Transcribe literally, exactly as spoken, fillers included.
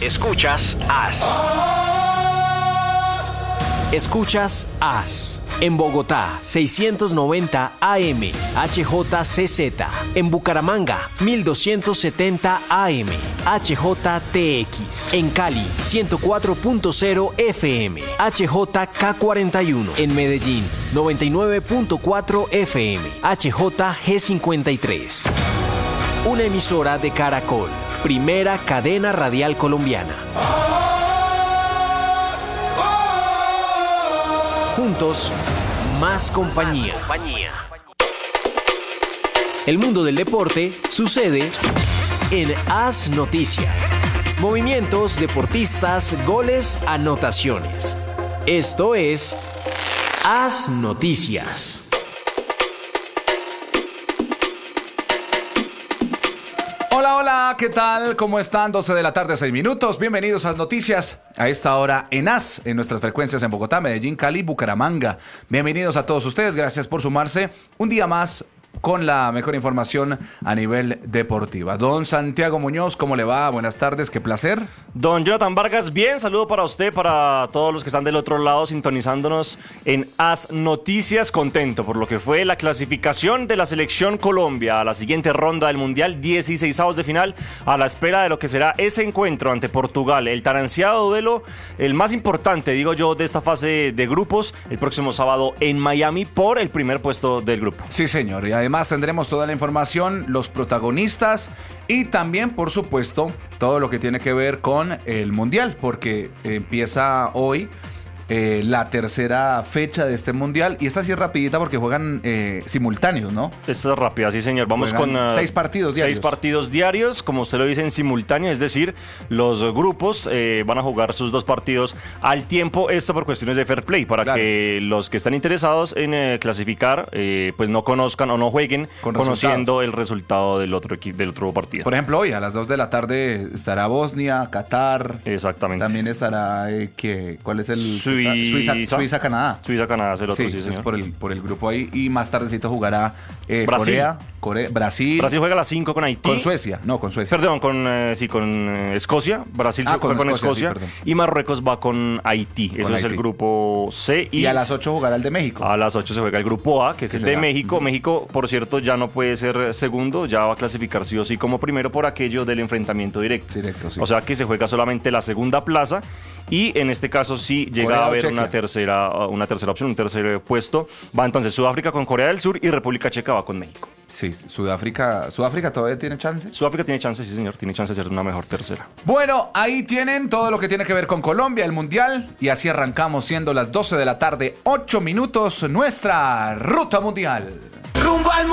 Escuchas As. Escuchas As. En Bogotá, seiscientos noventa A M, H J C Z. En Bucaramanga, mil doscientos setenta A M, H J T X. En Cali, ciento cuatro punto cero F M, H J K cuarenta y uno. En Medellín, noventa y nueve punto cuatro F M, H J G cincuenta y tres. Una emisora de Caracol, primera cadena radial colombiana. Juntos, más compañía. El mundo del deporte sucede en As Noticias. Movimientos, deportistas, goles, anotaciones. Esto es As Noticias. Hola, hola, ¿qué tal? ¿Cómo están? doce de la tarde, seis minutos. Bienvenidos a las noticias a esta hora en As, en nuestras frecuencias en Bogotá, Medellín, Cali, Bucaramanga. Bienvenidos a todos ustedes, gracias por sumarse un día más con la mejor información a nivel deportiva. Don Santiago Muñoz, ¿cómo le va? Buenas tardes, qué placer. Don Jonathan Vargas, bien, saludo para usted, para todos los que están del otro lado sintonizándonos en As Noticias. Contento por lo que fue la clasificación de la selección Colombia a la siguiente ronda del Mundial, dieciseisavos de final, a la espera de lo que será ese encuentro ante Portugal, el tan ansiado duelo, el más importante, digo yo, de esta fase de grupos, el próximo sábado en Miami por el primer puesto del grupo. Sí, señor, y además tendremos toda la información, los protagonistas y también, por supuesto, todo lo que tiene que ver con el Mundial, porque empieza hoy eh, la tercera fecha de este Mundial, y esta sí es rapidita porque juegan eh, simultáneos, ¿no? Esta es rápida, sí señor. Vamos juegan con uh, seis partidos diarios. Seis partidos diarios, como usted lo dice, en simultáneo, es decir, los grupos eh, van a jugar sus dos partidos al tiempo, esto por cuestiones de fair play, para claro. que los que están interesados en eh, clasificar, eh, pues no conozcan o no jueguen con conociendo resultados. el resultado del otro equipo, del otro partido. Por ejemplo, hoy a las dos de la tarde estará Bosnia, Qatar. Exactamente. También estará, eh, ¿qué? ¿Cuál es el? Suiza, Suiza, Suiza, Canadá. Suiza, Canadá es el otro, sí, sí, es señor. por el, por el grupo ahí. Y más tardecito jugará eh, Brasil. Corea, Corea, Brasil. Brasil juega a las cinco con Haití. Con Suecia, no, con Suecia. Perdón, con, eh, sí, con eh, Escocia. Brasil ah, juega con, con Escocia, Escocia. Sí, y Marruecos va con Haití. Con Eso Haití. Es el grupo C. Y, y a las ocho jugará el de México. A las ocho se juega el grupo A, que es ¿Qué el será? de México. Uh-huh. México, por cierto, ya no puede ser segundo, ya va a clasificar sí o sí como primero por aquello del enfrentamiento directo. Directo, sí. O sea que se juega solamente la segunda plaza y en este caso sí llega Corea a haber Chequia. una tercera, una tercera opción, un tercer puesto. Va entonces Sudáfrica con Corea del Sur y República Checa va con México. Sí, Sudáfrica, ¿Sudáfrica todavía tiene chance? Sudáfrica tiene chance, sí señor, tiene chance de ser una mejor tercera. Bueno, ahí tienen todo lo que tiene que ver con Colombia, el Mundial, y así arrancamos siendo las doce de la tarde, ocho minutos, nuestra Ruta Mundial. Rumbo al